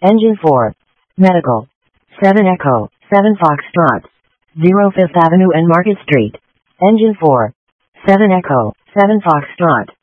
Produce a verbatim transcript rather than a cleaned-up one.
Engine four. Medical. seven Echo, seven Foxtrot. zero Fifth Avenue and Market Street. Engine four. seven Echo, seven Foxtrot.